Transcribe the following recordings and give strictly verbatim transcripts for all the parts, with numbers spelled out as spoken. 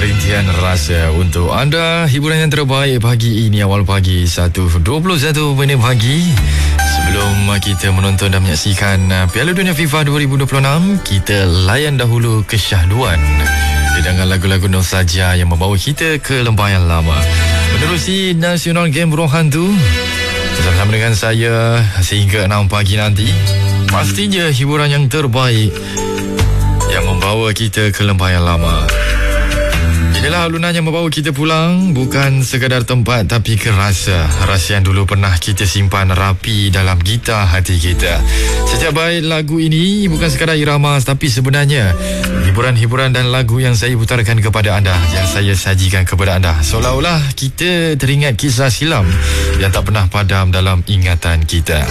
rintihan rasa untuk anda. Hiburan yang terbaik pagi ini, awal pagi satu dua puluh satu minit pagi. Sebelum kita menonton dan menyaksikan Piala Dunia FIFA dua ribu dua puluh enam, kita layan dahulu kesyahduan dengan lagu-lagu nostalgia yang membawa kita ke lembah yang lama. Menerusi National Game Burung Hantu bersama dengan saya sehingga enam pagi nanti. Pastinya hiburan yang terbaik yang membawa kita ke lembah yang lama. Inilah alunan yang membawa kita pulang, bukan sekadar tempat tapi ke rasa. Rasa yang dulu pernah kita simpan rapi dalam gitar hati kita. Setiap bait lagu ini bukan sekadar irama, tapi sebenarnya hiburan-hiburan dan lagu yang saya putarkan kepada anda, yang saya sajikan kepada anda, seolah-olah kita teringat kisah silam yang tak pernah padam dalam ingatan kita.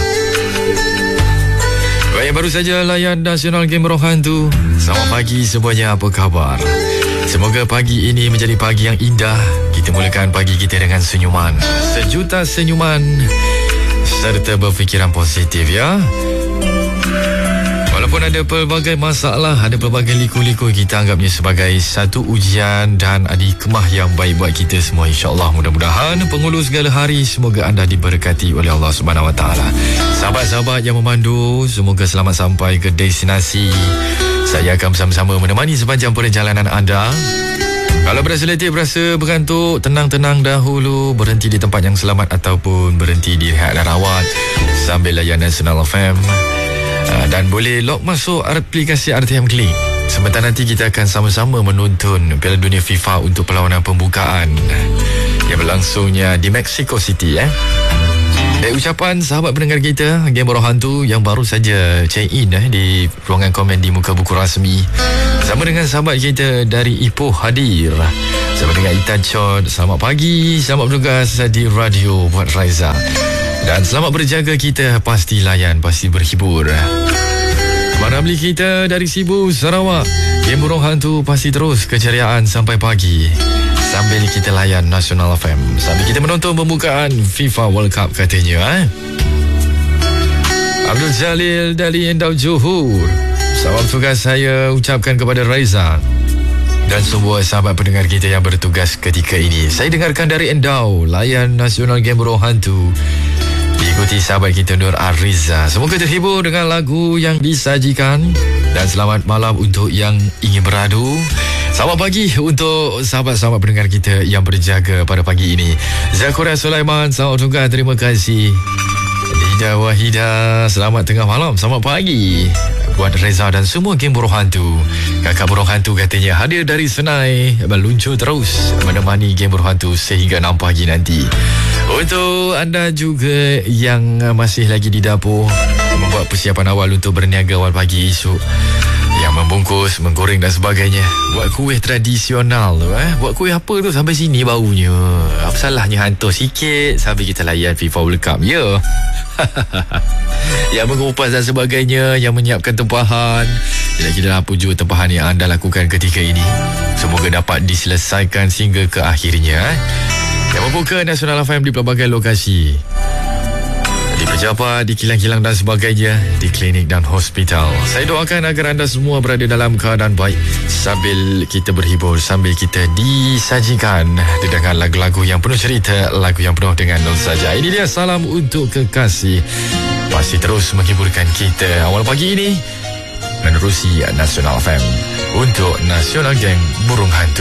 Baik, baru saja layan National Game Burung Hantu. Selamat pagi semuanya, apa khabar? Semoga pagi ini menjadi pagi yang indah. Kita mulakan pagi kita dengan senyuman, sejuta senyuman serta berfikiran positif, ya. Walaupun ada pelbagai masalah, ada pelbagai liku-liku, kita anggapnya sebagai satu ujian dan hikmah yang baik buat kita semua, insya-Allah. Mudah-mudahan penghulu segala hari, semoga anda diberkati oleh Allah Subhanahu Wa Taala. Sahabat-sahabat yang memandu, semoga selamat sampai ke destinasi. Saya akan bersama-sama menemani sepanjang perjalanan anda. Kalau berasa letih, berasa bergantuk, tenang-tenang dahulu, berhenti di tempat yang selamat ataupun berhenti di rehat dan rawat sambil layan National F M. Dan boleh log masuk aplikasi R T M Klik. Sebentar nanti kita akan sama-sama menonton Piala Dunia FIFA untuk perlawanan pembukaan yang berlangsungnya di Mexico City, eh. Dari ucapan sahabat pendengar kita Game Burung Hantu yang baru saja check in eh, di ruangan komen di muka buku rasmi, sama dengan sahabat kita dari Ipoh hadir, sama dengan Itan Chod, selamat pagi, selamat bertugas di radio buat Raiza, dan selamat berjaga kita, pasti layan, pasti berhibur. Mana beli kita dari Sibu, Sarawak, Game Burung Hantu pasti terus keceriaan sampai pagi sambil kita layan National F M, sambil kita menonton pembukaan FIFA World Cup katanya, eh? Abdul Jalil dari Endau Johor, salam tugas saya ucapkan kepada Raiza dan semua sahabat pendengar kita yang bertugas ketika ini. Saya dengarkan dari Endau, layan National Game Burung Hantu, diikuti sahabat kita Nur Ariza. Semoga terhibur dengan lagu yang disajikan, dan selamat malam untuk yang ingin beradu. Selamat pagi untuk sahabat-sahabat pendengar kita yang berjaga pada pagi ini. Zakuria Sulaiman, selamat tugas, terima kasih. Lida Wahida, selamat tengah malam, selamat pagi buat Reza dan semua Game Burung Hantu. Kakak Burung Hantu katanya hadir dari Senai, meluncur terus menemani Game Burung Hantu sehingga enam pagi nanti. Untuk anda juga yang masih lagi di dapur membuat persiapan awal untuk berniaga awal pagi esok, yang membungkus, menggoreng dan sebagainya, buat kuih tradisional tu, eh? Buat kuih apa tu sampai sini baunya. Apa salahnya hantar sikit sambil kita layan FIFA World Cup, ya? Yeah. Yang mengupas dan sebagainya, yang menyiapkan tempahan, kira-kira apa juga tempahan yang anda lakukan ketika ini, semoga dapat diselesaikan sehingga ke akhirnya, eh? Yang membuka National F M di pelbagai lokasi, di pejabat, di kilang-kilang dan sebagainya, di klinik dan hospital. Saya doakan agar anda semua berada dalam keadaan baik sambil kita berhibur, sambil kita disajikan dengan lagu-lagu yang penuh cerita, lagu yang penuh dengan nostalgia. Ini dia salam untuk kekasih, pasti terus menghiburkan kita awal pagi ini menerusi National F M untuk National Game Burung Hantu.